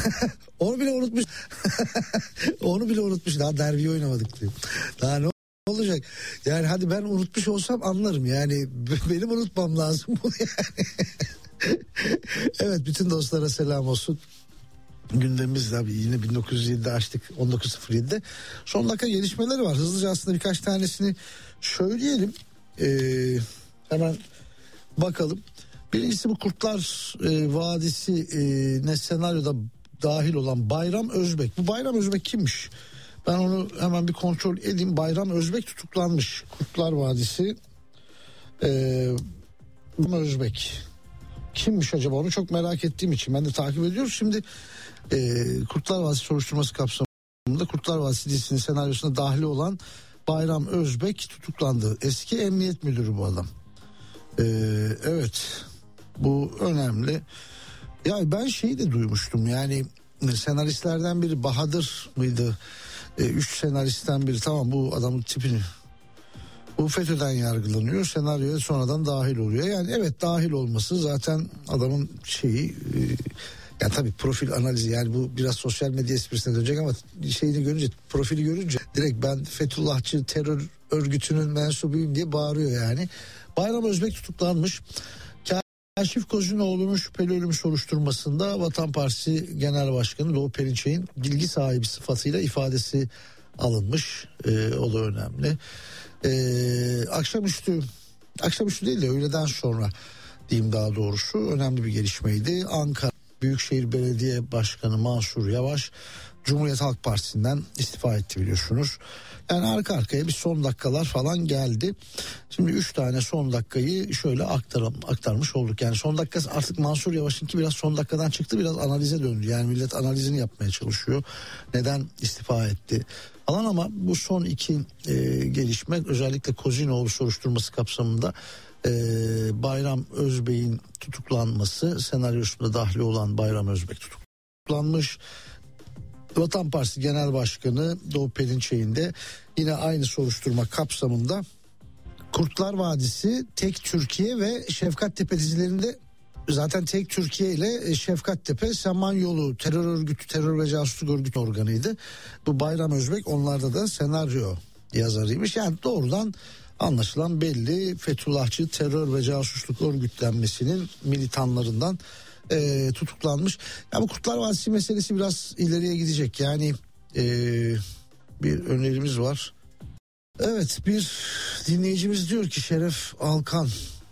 Onu bile unutmuş. Onu bile unutmuş. Daha derbi oynamadık diyor. Daha ne olacak? Yani hadi ben unutmuş olsam anlarım. Yani benim unutmam lazım bunu yani. Evet, bütün dostlara selam olsun. Gündemimiz tabii yine 1907'de açtık, 19.07'de. Son dakika gelişmeleri var. Hızlıca aslında birkaç tanesini söyleyelim. Hemen bakalım. Birincisi bu Kurtlar Vadisi ne senaryoda dahil olan Bayram Özbek. Bu Bayram Özbek kimmiş? Ben onu hemen bir kontrol edeyim. Bayram Özbek tutuklanmış. Kurtlar Vadisi Özbek. Kimmiş acaba, onu çok merak ettiğim için ben de takip ediyorum. Şimdi Kurtlar Vadisi soruşturması kapsamında Kurtlar Vadisi dizisinin senaryosuna dahil olan Bayram Özbek tutuklandı. Eski emniyet müdürü bu adam. Evet, bu önemli. Ya ben şeyi de duymuştum, yani senaristlerden biri Bahadır mıydı? 3 senaristten biri, tamam bu adamın tipini, bu FETÖ'den yargılanıyor, senaryoya sonradan dahil oluyor. Yani evet, dahil olması zaten adamın şeyi, yani tabii profil analizi, yani bu biraz sosyal medya esprisine dönecek ama şeyini görünce, profili görünce direkt ben Fethullahçı terör örgütünün mensubuyum diye bağırıyor yani. Bayram Özbek tutuklanmış. Kaşif Kozinoğlu'nun şüpheli ölüm soruşturmasında Vatan Partisi Genel Başkanı Doğu Perinçek'in bilgi sahibi sıfatıyla ifadesi alınmış. O da önemli. Akşamüstü değil de öğleden sonra diyeyim daha doğrusu, önemli bir gelişmeydi. Ankara Büyükşehir Belediye Başkanı Mansur Yavaş Cumhuriyet Halk Partisi'nden istifa etti, biliyorsunuz. Yani arka arkaya bir son dakikalar falan geldi. Şimdi 3 tane son dakikayı şöyle aktarmış olduk. Yani son dakika artık Mansur Yavaş'ınki biraz son dakikadan çıktı, biraz analize döndü. Yani millet analizini yapmaya çalışıyor. Neden istifa etti falan, ama bu son iki gelişme, özellikle Kozinoğlu soruşturması kapsamında Bayram Özbek'in tutuklanması, senaryosunda dahil olan Bayram Özbek tutuklanmış. Vatan Partisi Genel Başkanı Doğu Perinçek'in de yine aynı soruşturma kapsamında Kurtlar Vadisi, Tek Türkiye ve Şefkattepe dizilerinde, zaten Tek Türkiye ile Şefkattepe Samanyolu terör örgütü, terör ve casusluk örgütü organıydı. Bu Bayram Özbek onlarda da senaryo yazarıymış. Yani doğrudan anlaşılan belli, Fethullahçı terör ve casusluk örgütlenmesinin militanlarından tutuklanmış. Ya bu Kurtlar Vadisi meselesi biraz ileriye gidecek. Yani bir önerimiz var. Evet, bir dinleyicimiz diyor ki Şeref Alkan,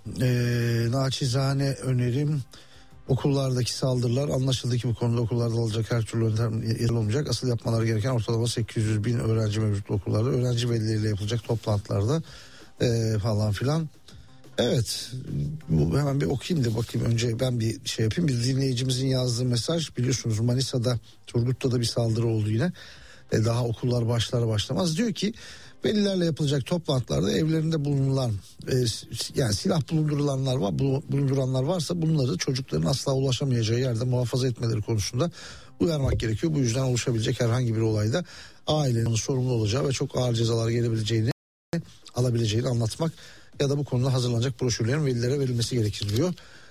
naçizane önerim, okullardaki saldırılar, anlaşıldı ki bu konuda okullarda alacak her türlü önlem yer olmayacak. Asıl yapmaları gereken ortalama 800 bin öğrenci mevcutlu okullarda, öğrenci velileriyle yapılacak toplantılarda falan filan. Evet, bu hemen bir okuyayım da bakayım, önce ben bir şey yapayım. Bir dinleyicimizin yazdığı mesaj, biliyorsunuz Manisa'da, Turgut'ta da bir saldırı oldu yine. Daha okullar başlar başlamaz diyor ki velilerle yapılacak toplantılarda evlerinde bulunan yani silah bulunduranlar varsa bunları çocukların asla ulaşamayacağı yerde muhafaza etmeleri konusunda uyarmak gerekiyor. Bu yüzden oluşabilecek herhangi bir olayda ailenin sorumlu olacağı ve çok ağır cezalar alabileceğini anlatmak ya da bu konuda hazırlanacak broşürlerin velilere verilmesi gerekir diyor.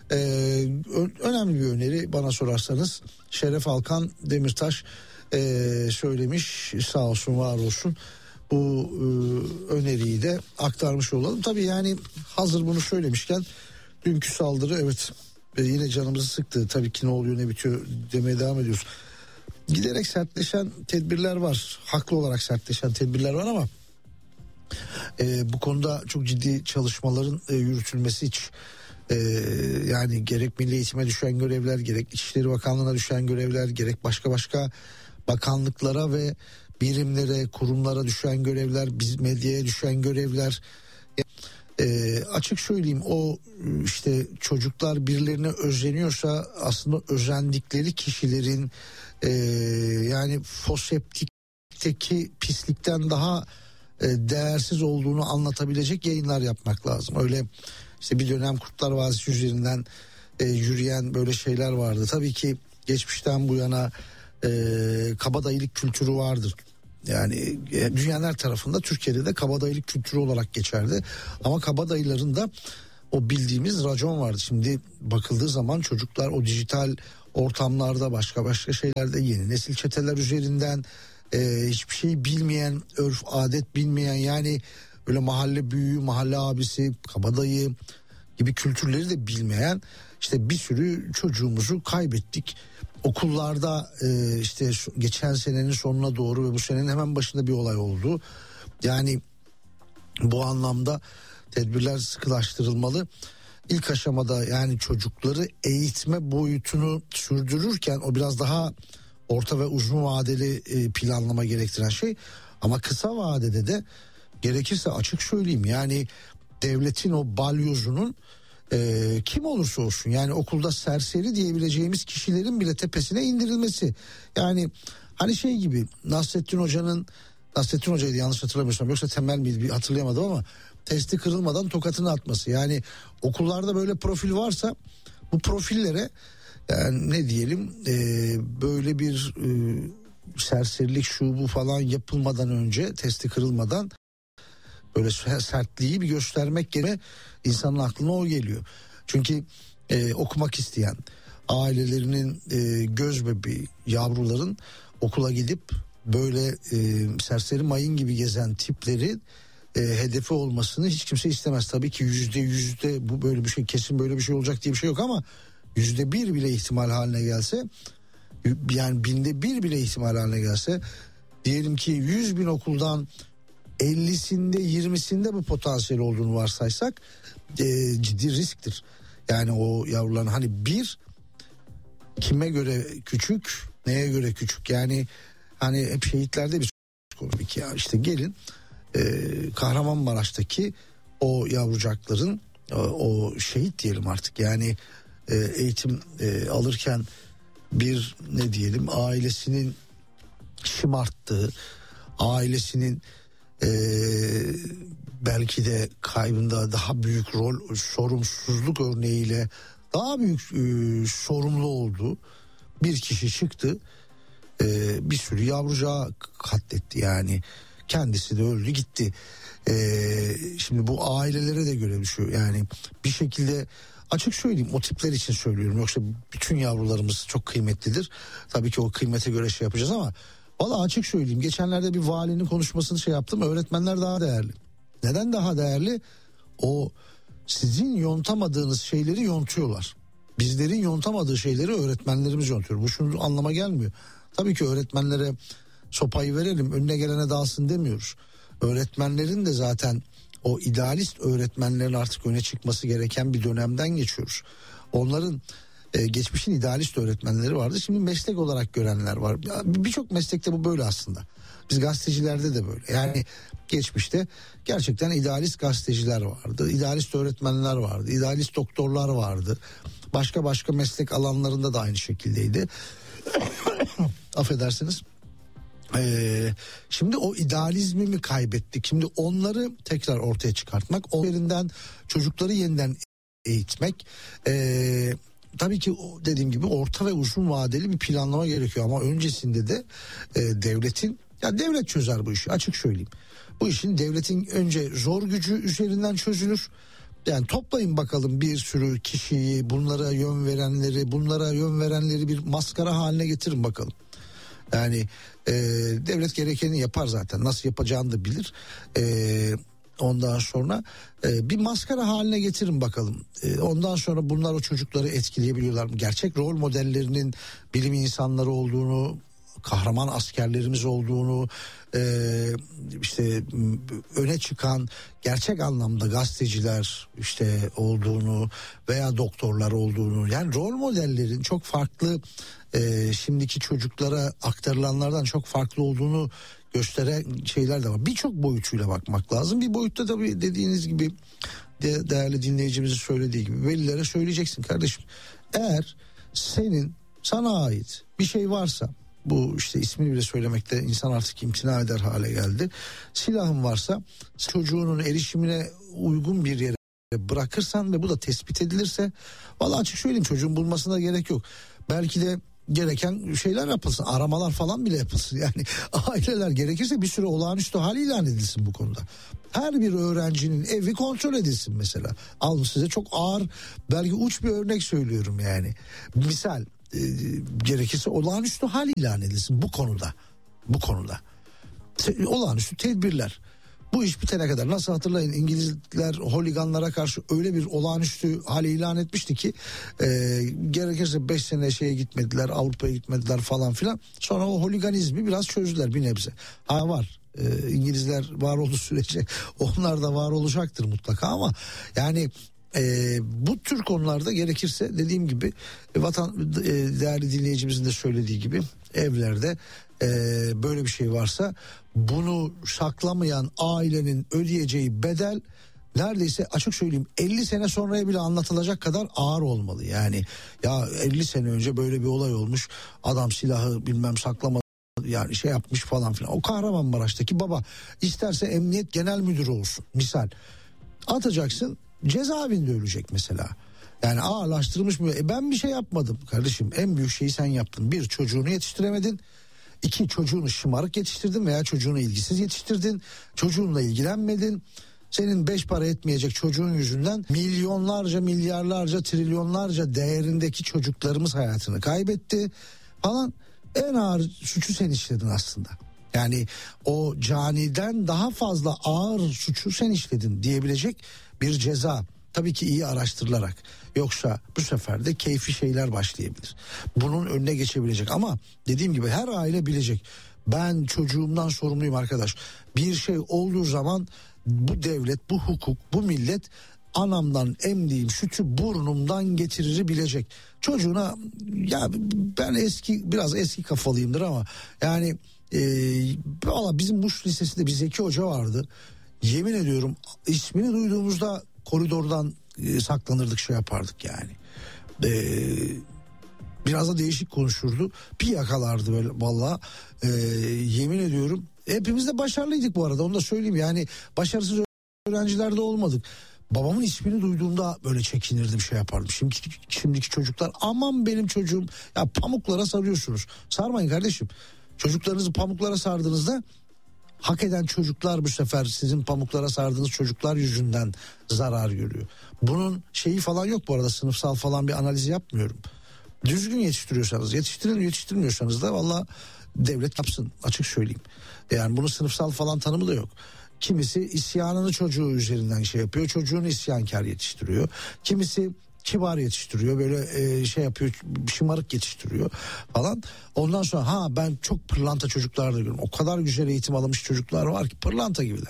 Önemli bir öneri bana sorarsanız. Şeref Alkan Demirtaş söylemiş, sağ olsun var olsun. Bu öneriyi de aktarmış olalım. Tabii yani hazır bunu söylemişken, dünkü saldırı evet yine canımızı sıktı. Tabii ki ne oluyor ne bitiyor demeye devam ediyoruz. Giderek sertleşen tedbirler var. Haklı olarak sertleşen tedbirler var ama bu konuda çok ciddi çalışmaların yürütülmesi hiç yani gerek Milli Eğitim'e düşen görevler, gerek İçişleri Bakanlığı'na düşen görevler, gerek başka bakanlıklara ve birimlere, kurumlara düşen görevler, biz medyaya düşen görevler. Açık söyleyeyim, o işte çocuklar birilerine özleniyorsa aslında özendikleri kişilerin yani foseptikteki pislikten daha değersiz olduğunu anlatabilecek yayınlar yapmak lazım. Öyle işte bir dönem Kurtlar Vadisi üzerinden yürüyen böyle şeyler vardı. Tabii ki geçmişten bu yana kabadayılık kültürü vardır. Yani dünyanın her tarafında, Türkiye'de de kabadayılık kültürü olarak geçerdi. Ama kabadayıların da o bildiğimiz racon vardı. Şimdi bakıldığı zaman çocuklar o dijital ortamlarda, başka şeylerde, yeni nesil çeteler üzerinden hiçbir şey bilmeyen, örf adet bilmeyen, yani böyle mahalle büyüğü, mahalle abisi, kabadayı gibi kültürleri de bilmeyen işte bir sürü çocuğumuzu kaybettik. Okullarda işte geçen senenin sonuna doğru ve bu senenin hemen başında bir olay oldu. Yani bu anlamda tedbirler sıkılaştırılmalı. İlk aşamada yani çocukları eğitme boyutunu sürdürürken o biraz daha orta ve uzun vadeli planlama gerektiren şey. Ama kısa vadede de gerekirse açık söyleyeyim, yani devletin o balyozunun kim olursa olsun, yani okulda serseri diyebileceğimiz kişilerin bile tepesine indirilmesi. Yani hani şey gibi, Nasrettin Hoca'ydı yanlış hatırlamıyorsam, yoksa Temel miydi bir hatırlayamadım ama testi kırılmadan tokatını atması. Yani okullarda böyle profil varsa bu profillere yani ne diyelim böyle bir serserilik şu bu falan yapılmadan önce, testi kırılmadan böyle sertliği bir göstermek gibi insanın aklına o geliyor. Çünkü okumak isteyen ailelerinin göz bebeği yavruların okula gidip böyle serseri mayın gibi gezen tipleri hedefi olmasını hiç kimse istemez. Tabii ki %100 bu böyle bir şey, kesin böyle bir şey olacak diye bir şey yok ama %1 bile ihtimal haline gelse, yani 1000'de 1 bile ihtimal haline gelse, diyelim ki 100.000 okuldan 50'sinde 20'sinde bu potansiyel olduğunu varsaysak ciddi risktir. Yani o yavruların hani bir kime göre küçük, neye göre küçük, yani hani hep şehitlerde bir komik ya, işte gelin Kahramanmaraş'taki o yavrucakların o şehit diyelim artık, yani eğitim alırken bir ne diyelim ailesinin şımarttığı, ailesinin belki de kaybında daha büyük rol, sorumsuzluk örneğiyle daha büyük sorumlu olduğu bir kişi çıktı, bir sürü yavrucağı katletti, yani kendisi de öldü gitti. Şimdi bu ailelere de göre düşüyor, yani bir şekilde açık söyleyeyim, o tipler için söylüyorum, yoksa bütün yavrularımız çok kıymetlidir tabii ki, o kıymete göre şey yapacağız ama valla açık söyleyeyim, geçenlerde bir valinin konuşmasını şey yaptım, öğretmenler daha değerli. Neden daha değerli? O sizin yontamadığınız şeyleri yontuyorlar. Bizlerin yontamadığı şeyleri öğretmenlerimiz yontuyor. Bu şunu anlama gelmiyor. Tabii ki öğretmenlere sopayı verelim, önüne gelene dağılsın demiyoruz. Öğretmenlerin de zaten o idealist öğretmenlerin artık öne çıkması gereken bir dönemden geçiyoruz. Onların geçmişin idealist öğretmenleri vardı, şimdi meslek olarak görenler var. Birçok meslekte bu böyle aslında. Biz gazetecilerde de böyle. Yani geçmişte gerçekten idealist gazeteciler vardı, idealist öğretmenler vardı, idealist doktorlar vardı. Başka meslek alanlarında da aynı şekildeydi. Affedersiniz. Şimdi o idealizmi mi kaybettik? Şimdi onları tekrar ortaya çıkartmak, onlarından çocukları yeniden eğitmek, tabii ki dediğim gibi orta ve uzun vadeli bir planlama gerekiyor ama öncesinde de devletin, ya devlet çözer bu işi, açık söyleyeyim. Bu işin devletin önce zor gücü üzerinden çözülür. Yani toplayın bakalım bir sürü kişiyi, bunlara yön verenleri bir maskara haline getirin bakalım. Yani devlet gerekeni yapar zaten, nasıl yapacağını da bilir. Ondan sonra bir maskara haline getirin bakalım. Ondan sonra bunlar o çocukları etkileyebiliyorlar mı? Gerçek rol modellerinin bilim insanları olduğunu, kahraman askerlerimiz olduğunu, işte öne çıkan gerçek anlamda gazeteciler işte olduğunu veya doktorlar olduğunu, yani rol modellerin çok farklı, şimdiki çocuklara aktarılanlardan çok farklı olduğunu gösteren şeyler de var. Birçok boyutuyla bakmak lazım. Bir boyutta tabii dediğiniz gibi, değerli dinleyicimizin söylediği gibi, velilere söyleyeceksin kardeşim. Eğer sana ait bir şey varsa, bu işte ismini bile söylemekte insan artık imtina eder hale geldi. Silahın varsa çocuğunun erişimine uygun bir yere bırakırsan ve bu da tespit edilirse, vallahi açık söyleyeyim, çocuğun bulmasına gerek yok. Belki de gereken şeyler yapılsın, aramalar falan bile yapılsın. Yani aileler gerekirse bir süre olağanüstü hal ilan edilsin bu konuda. Her bir öğrencinin evi kontrol edilsin mesela. Alın size çok ağır, belki uç bir örnek söylüyorum yani. Misal gerekirse olağanüstü hal ilan edilsin bu konuda. Olağanüstü tedbirler. Bu iş bitene kadar, nasıl hatırlayın, İngilizler holiganlara karşı öyle bir olağanüstü hali ilan etmişti ki gerekirse 5 sene şeye gitmediler, Avrupa'ya gitmediler falan filan. Sonra o holiganizmi biraz çözdüler bir nebze. Var. İngilizler var olduğu sürece onlar da var olacaktır mutlaka, ama yani bu tür konularda gerekirse dediğim gibi değerli dinleyicimizin de söylediği gibi evlerde böyle bir şey varsa bunu saklamayan ailenin ödeyeceği bedel neredeyse, açık söyleyeyim, 50 sene sonraya bile anlatılacak kadar ağır olmalı. Yani ya 50 sene önce böyle bir olay olmuş, adam silahı bilmem saklamadı, yani şey yapmış falan filan. O Kahramanmaraş'taki baba isterse emniyet genel müdürü olsun misal, atacaksın, cezaevinde ölecek mesela. Yani ağırlaştırılmış mı? Ben bir şey yapmadım kardeşim, en büyük şeyi sen yaptın. Bir, çocuğunu yetiştiremedin. İki, çocuğunu şımarık yetiştirdin veya çocuğunu ilgisiz yetiştirdin. Çocuğunla ilgilenmedin. Senin 5 para etmeyecek çocuğun yüzünden milyonlarca, milyarlarca, trilyonlarca değerindeki çocuklarımız hayatını kaybetti falan. En ağır suçu sen işledin aslında. Yani o caniden daha fazla ağır suçu sen işledin diyebilecek bir ceza. Tabii ki iyi araştırılarak. Yoksa bu sefer de keyfi şeyler başlayabilir. Bunun önüne geçebilecek, ama dediğim gibi her aile bilecek. Ben çocuğumdan sorumluyum arkadaş. Bir şey olduğu zaman bu devlet, bu hukuk, bu millet anamdan emdiğim sütü burnumdan getirir bilecek. Çocuğuna, ya ben biraz eski kafalıyımdır ama yani valla bizim Muş Lisesi'nde bir Zeki Hoca vardı. Yemin ediyorum ismini duyduğumuzda koridordan saklanırdık, şey yapardık yani. Biraz da değişik konuşurdu. Bir yakalardı böyle valla. Yemin ediyorum hepimiz de başarılıydık bu arada, onu da söyleyeyim. Yani başarısız öğrenciler de olmadık. Babamın ismini duyduğumda böyle çekinirdim, şey yapardım. Şimdiki çocuklar, aman benim çocuğum, ya pamuklara sarıyorsunuz. Sarmayın kardeşim. Çocuklarınızı pamuklara sardığınızda hak eden çocuklar bu sefer sizin pamuklara sardığınız çocuklar yüzünden zarar görüyor. Bunun şeyi falan yok bu arada, sınıfsal falan bir analiz yapmıyorum. Düzgün yetiştiriyorsanız yetiştirin, yetiştirmiyorsanız da valla devlet yapsın, açık söyleyeyim. Yani bunun sınıfsal falan tanımı da yok. Kimisi isyanını çocuğu üzerinden şey yapıyor, çocuğunu isyankar yetiştiriyor. Kimisi kibar yetiştiriyor, böyle şey yapıyor, şımarık yetiştiriyor falan. Ondan sonra ben çok pırlanta çocuklar da görüyorum. O kadar güzel eğitim almış çocuklar var ki pırlanta gibiler.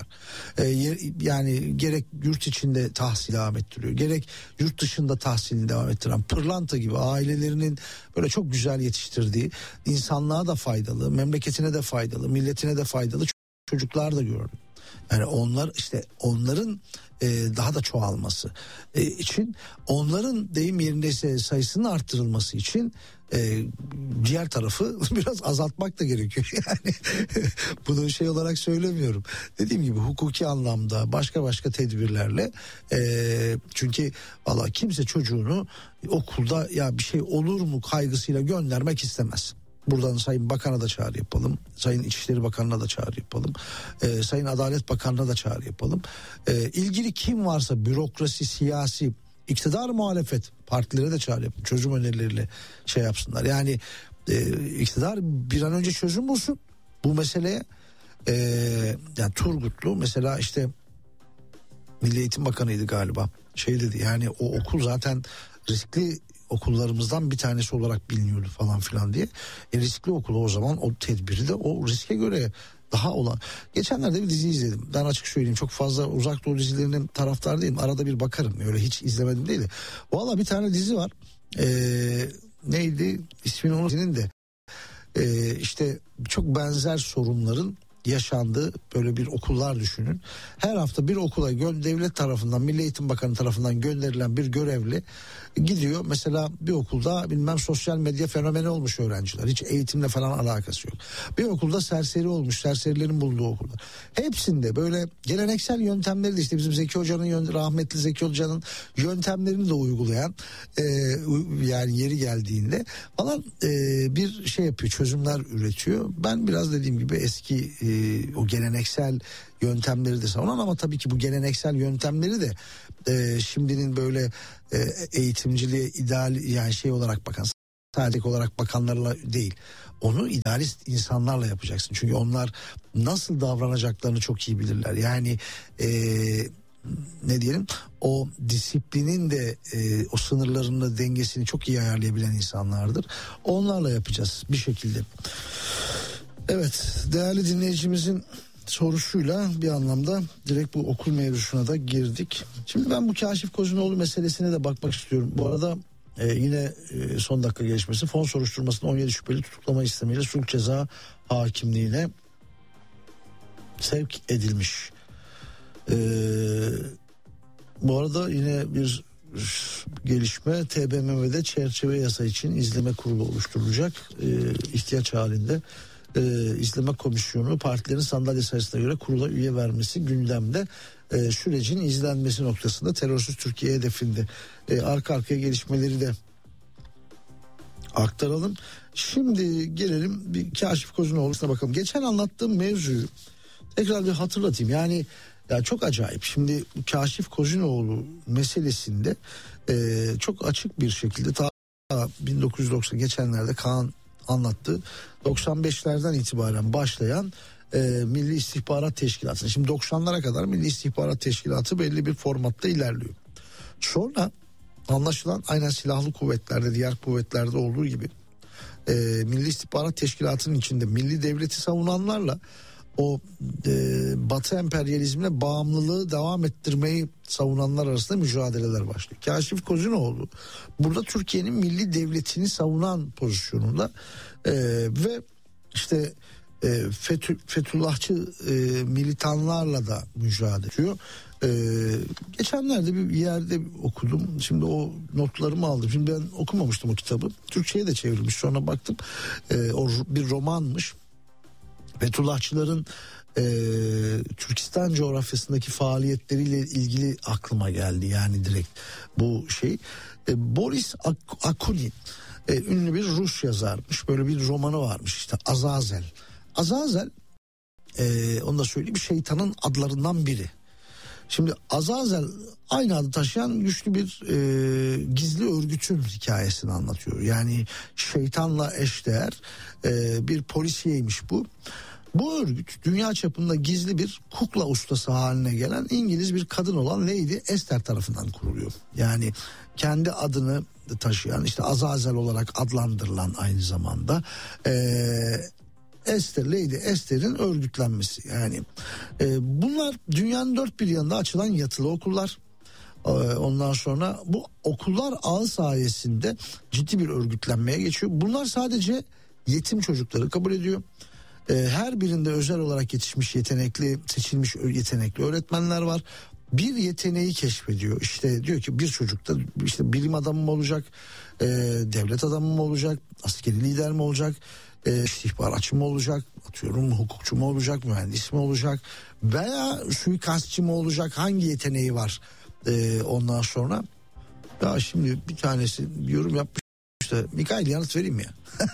Yani gerek yurt içinde tahsil devam ettiriyor, gerek yurt dışında tahsilini devam ettiren pırlanta gibi, ailelerinin böyle çok güzel yetiştirdiği, insanlığa da faydalı, memleketine de faydalı, milletine de faydalı çocuklar da gördüm. Yani onların daha da çoğalması için, onların deyim yerindeyse sayısının arttırılması için diğer tarafı biraz azaltmak da gerekiyor. Yani bunu şey olarak söylemiyorum. Dediğim gibi hukuki anlamda başka tedbirlerle, çünkü valla kimse çocuğunu okulda ya bir şey olur mu kaygısıyla göndermek istemez. Buradan Sayın Bakan'a da çağrı yapalım. Sayın İçişleri Bakanı'na da çağrı yapalım. Sayın Adalet Bakanı'na da çağrı yapalım. İlgili kim varsa, bürokrasi, siyasi, iktidar, muhalefet partilere de çağrı yapalım. Çözüm önerileriyle şey yapsınlar. Yani iktidar bir an önce çözüm bulsun bu meseleye. Yani Turgutlu mesela, işte Milli Eğitim Bakanı'ydı galiba. Şey dedi, yani o okul zaten riskli okullarımızdan bir tanesi olarak biliniyordu falan filan diye. Riskli okulu, o zaman o tedbiri de o riske göre daha olan. Geçenlerde bir dizi izledim. Ben açık söyleyeyim, çok fazla Uzak Doğu dizilerinin taraftar değilim. Arada bir bakarım. Öyle hiç izlemedim değil de. Valla bir tane dizi var. Neydi? İsmini unuttum de. İşte çok benzer sorunların yaşandığı böyle bir okullar düşünün. Her hafta bir okula devlet tarafından, Milli Eğitim Bakanı tarafından gönderilen bir görevli gidiyor. Mesela bir okulda bilmem sosyal medya fenomeni olmuş öğrenciler. Hiç eğitimle falan alakası yok. Bir okulda serseri olmuş, serserilerin bulunduğu okulda. Hepsinde böyle geleneksel yöntemleri de, işte bizim Zeki Hoca'nın, rahmetli Zeki Hoca'nın yöntemlerini de uygulayan, yani yeri geldiğinde falan bir şey yapıyor, çözümler üretiyor. Ben biraz dediğim gibi eski o geleneksel yöntemleri de savunan, ama tabii ki bu geleneksel yöntemleri de şimdinin böyle eğitimciliğe ideal, yani şey olarak bakan, Sadece olarak bakanlarla değil. Onu idealist insanlarla yapacaksın. Çünkü onlar nasıl davranacaklarını çok iyi bilirler. Yani ne diyelim, o disiplinin de o sınırlarını, dengesini çok iyi ayarlayabilen insanlardır. Onlarla yapacağız bir şekilde. Evet, değerli dinleyicimizin sorusuyla bir anlamda direkt bu okul mevzusuna da girdik. Şimdi ben bu Kaşif Kozunoğlu meselesine de bakmak istiyorum. Bu arada yine son dakika gelişmesi, fon soruşturmasında 17 şüpheli tutuklama istemiyle sulh ceza hakimliğine sevk edilmiş. Bu arada yine bir gelişme, TBMM'de çerçeve yasa için izleme kurulu oluşturulacak. İhtiyaç halinde izleme komisyonu partilerin sandalye sayısına göre kurula üye vermesi gündemde. Sürecin izlenmesi noktasında terörsüz Türkiye hedefinde. Arka arkaya gelişmeleri de aktaralım. Şimdi gelelim bir Kaşif Kozunoğlu'na bakalım. Geçen anlattığım mevzuyu tekrar bir hatırlatayım. Yani ya çok acayip. Şimdi Kaşif Kozunoğlu meselesinde çok açık bir şekilde ta 1990 geçenlerde Kaan anlattı. 95'lerden itibaren başlayan Milli İstihbarat Teşkilatı. Şimdi 90'lara kadar Milli İstihbarat Teşkilatı belli bir formatta ilerliyor. Sonra anlaşılan aynen silahlı kuvvetlerde, diğer kuvvetlerde olduğu gibi Milli İstihbarat Teşkilatı'nın içinde milli devleti savunanlarla o Batı emperyalizmine bağımlılığı devam ettirmeyi savunanlar arasında mücadeleler başlıyor. Kaşif Kozunoğlu burada Türkiye'nin milli devletini savunan pozisyonunda ve işte Fethullahçı militanlarla da mücadele ediyor. Geçenlerde bir yerde okudum. Şimdi o notlarımı aldım. Şimdi ben okumamıştım o kitabı. Türkçe'ye de çevrilmiş. Sonra baktım. O bir romanmış. Fethullahçıların Türkistan coğrafyasındaki faaliyetleriyle ilgili aklıma geldi. Yani direkt bu şey. Boris Akunin ünlü bir Rus yazarmış. Böyle bir romanı varmış işte, Azazel. Azazel onu da söyleyeyim, bir şeytanın adlarından biri. Şimdi Azazel aynı adı taşıyan güçlü bir gizli örgütün hikayesini anlatıyor. Yani şeytanla eşdeğer bir polisiyeymiş bu. Bu örgüt dünya çapında gizli bir kukla ustası haline gelen İngiliz bir kadın olan Lady Esther tarafından kuruluyor. Yani kendi adını taşıyan, işte Azazel olarak adlandırılan aynı zamanda Lady Esther'in örgütlenmesi. Yani bunlar dünyanın dört bir yanında açılan yatılı okullar. Ondan sonra bu okullar ağı sayesinde ciddi bir örgütlenmeye geçiyor. Bunlar sadece yetim çocukları kabul ediyor. Her birinde özel olarak yetişmiş, yetenekli, seçilmiş yetenekli öğretmenler var. Bir yeteneği keşfediyor. İşte diyor ki bir çocukta işte bilim adamı mı olacak, devlet adamı mı olacak, askeri lider mi olacak, istihbaratçı mı olacak, atıyorum hukukçu mu olacak, mühendis mi olacak veya suikastçı mı olacak, hangi yeteneği var ondan sonra. Ya şimdi bir tanesi bir yorum yapmış işte, Mikail yanıt vereyim mi ya?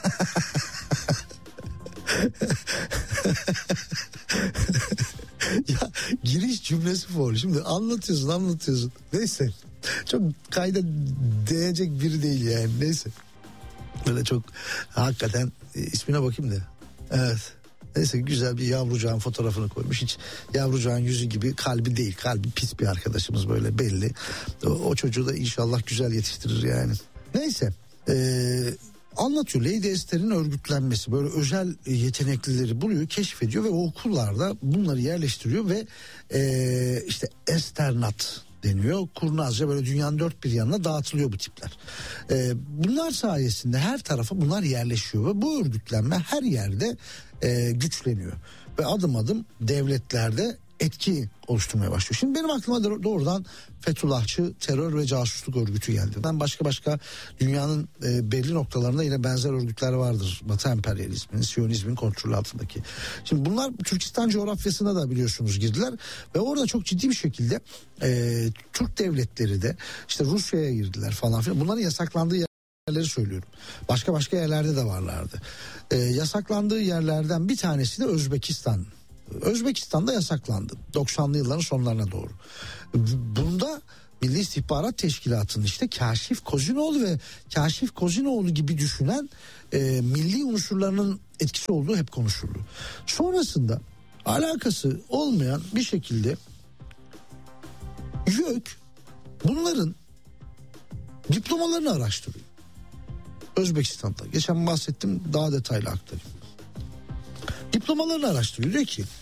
Ya giriş cümlesi for. Şimdi anlatıyorsun. Neyse. Çok kayda değecek biri değil yani. Neyse. Böyle çok hakikaten ismine bakayım da. Evet. Neyse, güzel bir yavrucağın fotoğrafını koymuş. Hiç yavrucağın yüzü gibi kalbi değil. Kalbi pis bir arkadaşımız, böyle belli. O çocuğu da inşallah güzel yetiştirir yani. Neyse. Anlatıyor. Lady Esther'in örgütlenmesi, böyle özel yeteneklileri buluyor, keşfediyor ve o okullarda bunları yerleştiriyor ve işte Esternat deniyor. Kurnazca böyle dünyanın dört bir yanına dağıtılıyor bu tipler. Bunlar sayesinde her tarafa bunlar yerleşiyor ve bu örgütlenme her yerde güçleniyor ve adım adım devletlerde etki oluşturmaya başlıyor. Şimdi benim aklıma doğrudan Fethullahçı terör ve casusluk örgütü geldi. Ben başka dünyanın belli noktalarında yine benzer örgütler vardır. Batı emperyalizminin, Siyonizmin kontrolü altındaki. Şimdi bunlar Türkistan coğrafyasına da biliyorsunuz girdiler ve orada çok ciddi bir şekilde Türk devletleri de işte Rusya'ya girdiler falan filan. Bunların yasaklandığı yerleri söylüyorum. Başka yerlerde de varlardı. Yasaklandığı yerlerden bir tanesi de Özbekistan. Özbekistan'da yasaklandı 90'lı yılların sonlarına doğru. Bunda Milli İstihbarat Teşkilatı'nın işte Kaşif Kozinoğlu ve Kaşif Kozinoğlu gibi düşünen milli unsurlarının etkisi olduğu hep konuşuldu. Sonrasında alakası olmayan bir şekilde YÖK bunların diplomalarını araştırıyor. Özbekistan'da. Geçen bahsettim, daha detaylı aktarayım. Diplomalarını araştırıyor. Diyor ki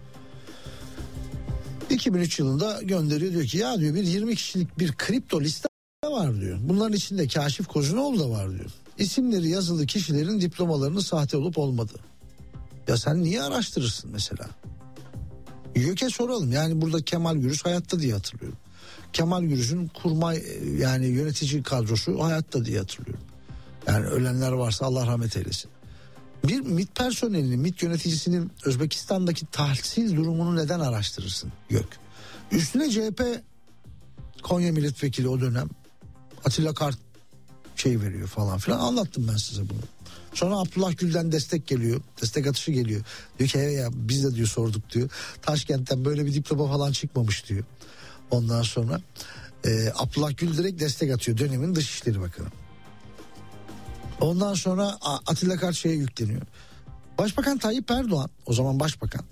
2003 yılında gönderiyor, diyor ki ya diyor bir 20 kişilik bir kripto liste var diyor. Bunların içinde Kaşif Kozinoğlu da var diyor. İsimleri yazılı kişilerin diplomalarının sahte olup olmadığı. Ya sen niye araştırırsın mesela? YÖK'e soralım. Yani burada Kemal Gürüz hayatta diye hatırlıyorum. Kemal Gürüz'ün kurmay yani yönetici kadrosu hayatta diye hatırlıyorum. Yani ölenler varsa Allah rahmet eylesin. Bir MİT personelinin, MİT yöneticisinin Özbekistan'daki tahsil durumunu neden araştırırsın? Yok. Üstüne CHP Konya milletvekili o dönem Atilla Kart veriyor falan filan, anlattım ben size bunu. Sonra Abdullah Gül'den destek geliyor. Destek atışı geliyor. Diyor ki ya biz de diyor sorduk diyor. Taşkent'ten böyle bir diploma falan çıkmamış diyor. Ondan sonra Abdullah Gül direkt destek atıyor, dönemin Dışişleri Bakanı. Ondan sonra Atilla Kart yükleniyor. Başbakan Tayyip Erdoğan, o zaman başbakan,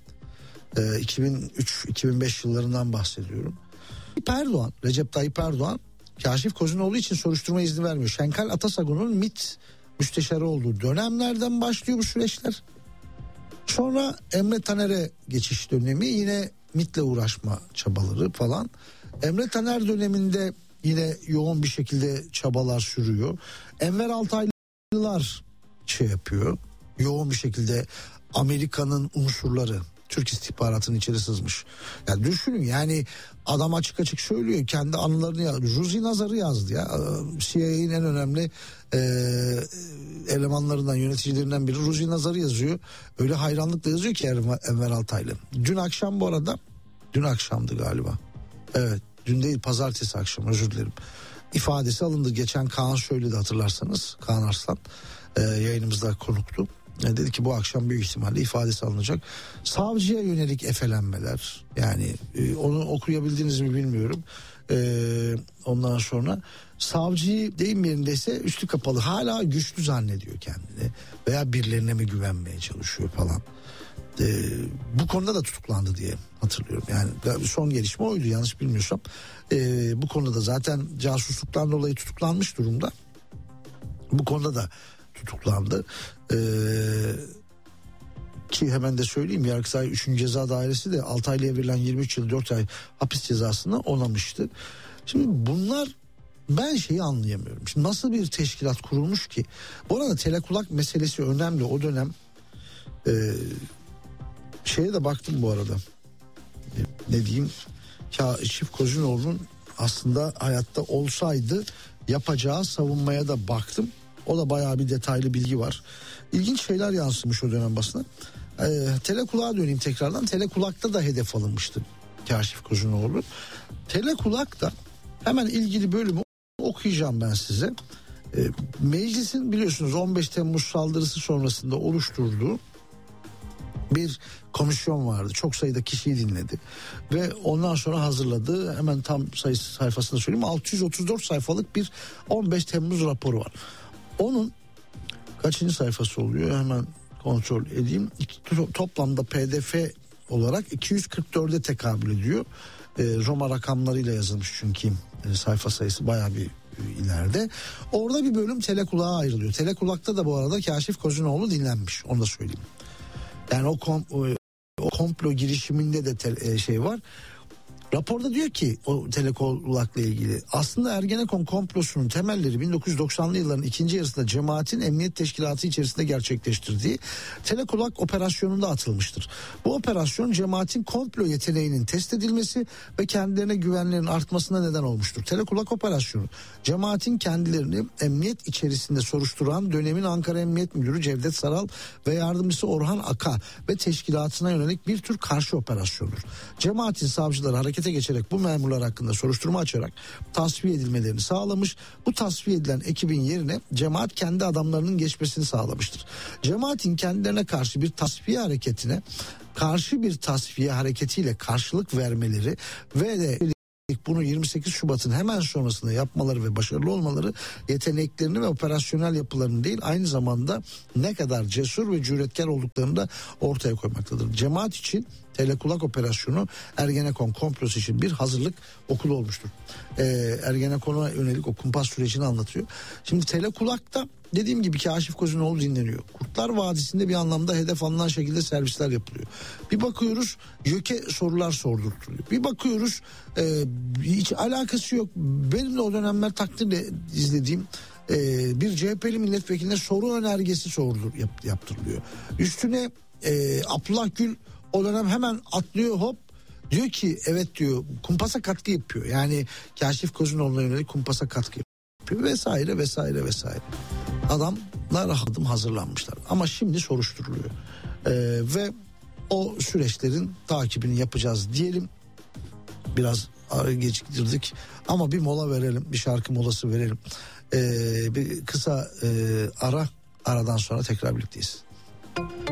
2003-2005 yıllarından bahsediyorum. Recep Tayyip Erdoğan Kaşif Kozinoğlu için soruşturma izni vermiyor. Şenkal Atasagun'un MİT müsteşarı olduğu dönemlerden başlıyor bu süreçler. Sonra Emre Taner'e geçiş dönemi, yine MİT'le uğraşma çabaları falan. Emre Taner döneminde yine yoğun bir şekilde çabalar sürüyor. Enver Altaylılar yapıyor. Yoğun bir şekilde Amerika'nın unsurları Türk istihbaratının içeri sızmış. Yani düşünün, yani adam açık açık söylüyor, kendi anılarını yazdı. Ruzi Nazar'ı yazdı ya. CIA'nin en önemli elemanlarından, yöneticilerinden biri Ruzi Nazar'ı yazıyor. Öyle hayranlıkla yazıyor ki Enver Altaylı. Dün akşam, bu arada dün akşamdı galiba. Evet, dün değil, pazartesi akşam, özür dilerim. İfadesi alındı. Geçen Kaan söyledi, hatırlarsanız. Kaan Arslan yayınımızda konuktu. Dedi ki bu akşam büyük ihtimalle ifadesi alınacak. Savcıya yönelik efelenmeler, yani onu okuyabildiniz mi bilmiyorum. Ondan sonra savcıyı deyim yerindeyse üstü kapalı, hala güçlü zannediyor kendini veya birilerine mi güvenmeye çalışıyor falan. Bu konuda da tutuklandı diye hatırlıyorum. Yani son gelişme oydu, yanlış bilmiyorsam. Bu konuda da zaten casusluktan dolayı tutuklanmış durumda. Bu konuda da tutuklandı. Ki hemen de söyleyeyim, Yargıtay 3. Ceza Dairesi de Altaylı'ya verilen 23 yıl 4 ay hapis cezasını onamıştı. Şimdi bunlar, ben şeyi anlayamıyorum. Şimdi nasıl bir teşkilat kurulmuş ki? Bu arada telekulak meselesi önemli o dönem. Şeye de baktım bu arada. Ne diyeyim? Kaşif Kozinoğlu'nun aslında hayatta olsaydı yapacağı savunmaya da baktım. O da bayağı bir detaylı bilgi var. İlginç şeyler yansımış o dönem basına. Telekulağa döneyim tekrardan. Telekulak'ta da hedef alınmıştı Kaşif Kozinoğlu. Telekulak'ta hemen ilgili bölümü okuyacağım ben size. Meclisin biliyorsunuz 15 Temmuz saldırısı sonrasında oluşturduğu bir komisyon vardı. Çok sayıda kişiyi dinledi. Ve ondan sonra hazırladığı, hemen tam sayfasını söyleyeyim, 634 sayfalık bir 15 Temmuz raporu var. Onun kaçıncı sayfası oluyor hemen kontrol edeyim. Toplamda PDF olarak 244'e tekabül ediyor. Roma rakamlarıyla yazılmış çünkü sayfa sayısı bayağı bir ileride. Orada bir bölüm Telekulak'a ayrılıyor. Telekulak'ta da bu arada Kaşif Kozinoğlu dinlenmiş, onu da söyleyeyim. Yani o komplo girişiminde de şey var. Raporda diyor ki o Telekulak'la ilgili, aslında Ergenekon komplosunun temelleri 1990'lı yılların ikinci yarısında cemaatin emniyet teşkilatı içerisinde gerçekleştirdiği Telekulak operasyonunda atılmıştır. Bu operasyon cemaatin komplo yeteneğinin test edilmesi ve kendilerine güvenlerinin artmasına neden olmuştur. Telekulak operasyonu cemaatin kendilerini emniyet içerisinde soruşturan dönemin Ankara Emniyet Müdürü Cevdet Saral ve yardımcısı Orhan Aka ve teşkilatına yönelik bir tür karşı operasyondur. Cemaatin savcıları harekete geçerek bu memurlar hakkında soruşturma açarak tasfiye edilmelerini sağlamış. Bu tasfiye edilen ekibin yerine cemaat kendi adamlarının geçmesini sağlamıştır. Cemaatin kendilerine karşı bir tasfiye hareketine karşı bir tasfiye hareketiyle karşılık vermeleri ve de bunu 28 Şubat'ın hemen sonrasında yapmaları ve başarılı olmaları yeteneklerini ve operasyonel yapılarını değil, aynı zamanda ne kadar cesur ve cüretkar olduklarını da ortaya koymaktadır. Cemaat için Telekulak operasyonu Ergenekon komplosu için bir hazırlık okulu olmuştur. Ergenekon'a yönelik o kumpas sürecini anlatıyor. Şimdi Telekulak'ta dediğim gibi Kaşif Kozunoğlu dinleniyor. Kurtlar Vadisi'nde bir anlamda hedef alınan şekilde servisler yapılıyor. Bir bakıyoruz YÖK'e sorular sordurtuluyor. Bir bakıyoruz hiç alakası yok. Benim de o dönemler takdirle izlediğim bir CHP'li milletvekiline soru önergesi yaptırılıyor. Üstüne Abdullah Gül o dönem hemen atlıyor, hop diyor ki evet diyor, kumpasa katkı yapıyor. Yani Kaşif Kozunoğlu'na yönelik kumpasa katkı yapıyor vesaire vesaire vesaire. Adamlar adım hazırlanmışlar ama şimdi soruşturuluyor. Ve o süreçlerin takibini yapacağız diyelim. Biraz geciktirdik ama bir mola verelim, bir şarkı molası verelim. Bir kısa aradan sonra tekrar birlikteyiz.